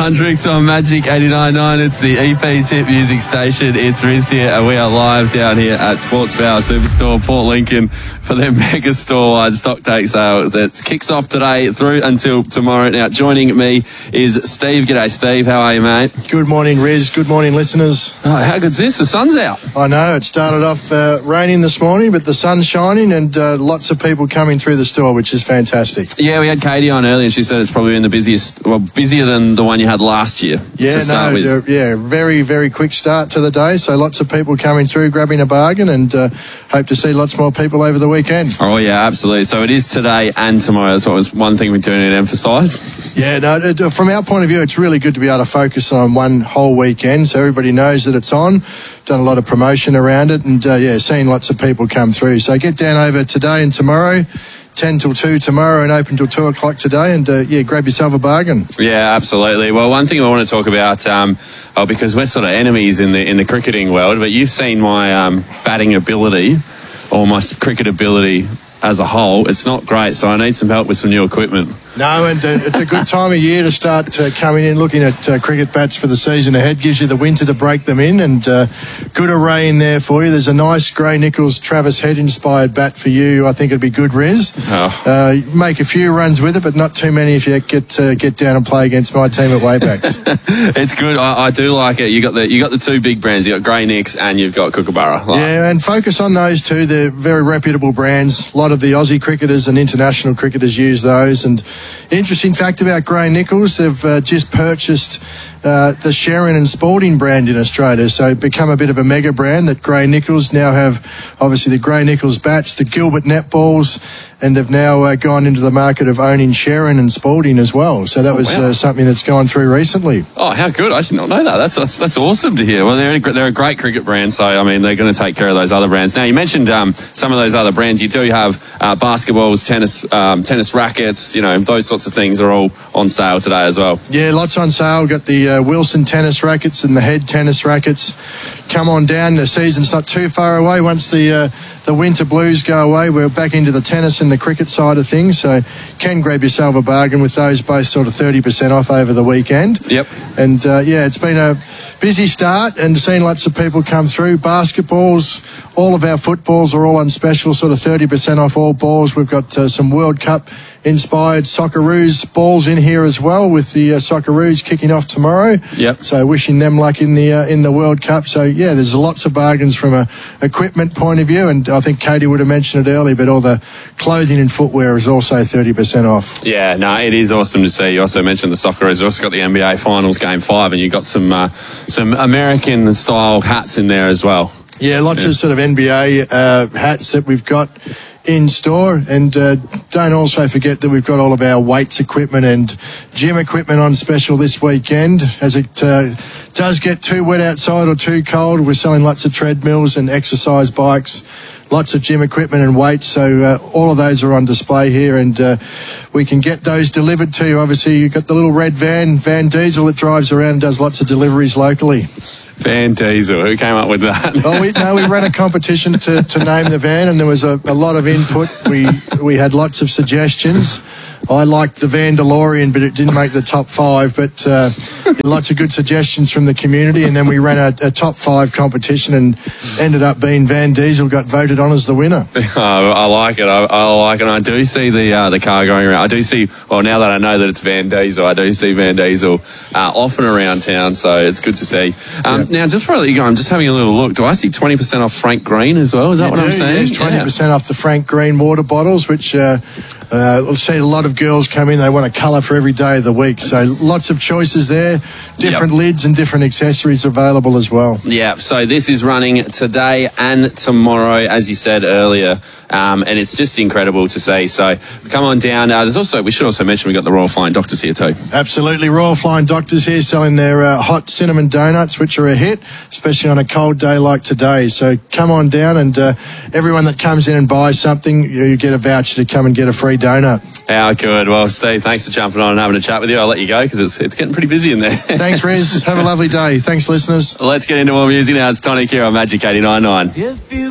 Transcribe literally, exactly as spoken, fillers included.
Hundrix on Magic eighty-nine point nine. It's the E P's Hit Music Station. It's Riz here, and we are live down here at Sports Power Superstore, Port Lincoln, for their mega store-wide stock take sale that kicks off today through until tomorrow. Now, joining me is Steve. G'day, Steve. How are you, mate? Good morning, Riz. Good morning, listeners. Oh, how good's this? The sun's out. I know. It started off uh, raining this morning, but the sun's shining and uh, lots of people coming through the store, which is fantastic. Yeah, we had Katie on earlier, and she said it's probably been the busiest, well, busier than the one you had last year. Yeah, to start no, with. Uh, yeah, very, very quick start to the day. So lots of people coming through, grabbing a bargain, and uh, hope to see lots more people over the weekend. Oh, yeah, absolutely. So it is today and tomorrow. That's what was one thing we do need to emphasise. Yeah, no, it, from our point of view, it's really good to be able to focus on one whole weekend so everybody knows that it's on. Done a lot of promotion around it, and uh, yeah, seeing lots of people come through. So get down over today and tomorrow, ten till two tomorrow and open till two o'clock today, and uh, yeah, grab yourself a bargain. Yeah, absolutely. Well, one thing I want to talk about, um, oh, because we're sort of enemies in the in the cricketing world, but you've seen my um, batting ability or my cricket ability as a whole. It's not great, so I need some help with some new equipment. No, and uh, it's a good time of year to start uh, coming in, looking at uh, cricket bats for the season ahead. Gives you the winter to break them in, and uh, good array in there for you. There's a nice Gray Nichols Travis Head inspired bat for you. I think it'd be good, Riz. Oh. Uh, make a few runs with it, but not too many if you get uh, get down and play against my team at Waybacks. It's good. I, I do like it. You got the you got the two big brands. You got Gray Nicks and you've got Kookaburra. Like. Yeah, and focus on those two. They're very reputable brands. A lot of the Aussie cricketers and international cricketers use those. And interesting fact about Gray Nichols, they've uh, just purchased uh, the Sharon and Spalding brand in Australia, so become a bit of a mega brand that Gray Nichols now have. Obviously the Gray Nichols bats, the Gilbert netballs, and they've now uh, gone into the market of owning Sharon and Spalding as well. So that oh, was wow. uh, something that's gone through recently. Oh, how good. I did not know that. That's that's, that's awesome to hear. Well, they're a, they're a great cricket brand, so, I mean, they're going to take care of those other brands. Now, you mentioned um, some of those other brands. You do have uh, basketballs, tennis um, tennis rackets, you know, those sorts of things are all on sale today as well. Yeah, lots on sale. Got the uh, Wilson tennis rackets and the Head tennis rackets. Come on down. The season's not too far away. Once the uh, the winter blues go away, we're back into the tennis and the cricket side of things. So can grab yourself a bargain with those, both sort of thirty percent off over the weekend. Yep. And uh, yeah, it's been a busy start and seen lots of people come through. Basketballs, all of our footballs are all on special, sort of thirty percent off all balls. We've got uh, some World Cup inspired Socceroos balls in here as well, with the uh, Socceroos kicking off tomorrow. Yep. So wishing them luck in the uh, in the World Cup. So yeah, there's lots of bargains from a equipment point of view, and I think Katie would have mentioned it earlier, but all the clothing and footwear is also thirty percent off. Yeah, no, it is awesome to see. You also mentioned the Socceroos. You also got the N B A Finals Game Five, and you got some uh, some American style hats in there as well. Yeah, lots yeah. of sort of N B A uh, hats that we've got in store, and uh, don't also forget that we've got all of our weights equipment and gym equipment on special this weekend. As it uh, does get too wet outside or too cold, we're selling lots of treadmills and exercise bikes, lots of gym equipment and weights, so uh, all of those are on display here, and uh, we can get those delivered to you. Obviously, you've got the little red van, Van Diesel, that drives around and does lots of deliveries locally. Van Diesel, who came up with that? Oh, we, no, we ran a competition to, to name the van, and there was a, a lot of input. We we had lots of suggestions. I liked the Van DeLorean, but it didn't make the top five. But uh, lots of good suggestions from the community, and then we ran a, a top five competition and ended up being Van Diesel, got voted on as the winner. Oh, I like it. I, I like it. I do see the uh, the car going around. I do see, well, now that I know that it's Van Diesel, I do see Van Diesel uh, often around town, so it's good to see. Um, yep. Now, just before I let you go, I'm just having a little look. Do I see twenty percent off Frank Green as well? Is that you what do, I'm saying? Yes, twenty percent yeah. off the Frank Green water bottles, which uh, uh, we've seen a lot of girls come in. They want a colour for every day of the week. So lots of choices there, different yep. lids and different accessories available as well. Yeah, so this is running today and tomorrow, as you said earlier. Um, and it's just incredible to see. So come on down. Uh, there's also, we should also mention we've got the Royal Flying Doctors here too. Absolutely. Royal Flying Doctors here selling their uh, hot cinnamon donuts, which are a hit, especially on a cold day like today. So come on down, and uh, everyone that comes in and buys something, you get a voucher to come and get a free donut. How good. Well, Steve, thanks for jumping on and having a chat with you. I'll let you go because it's, it's getting pretty busy in there. Thanks, Riz. Have a lovely day. Thanks, listeners. Let's get into more music now. It's Tonic here on Magic eighty-nine point nine.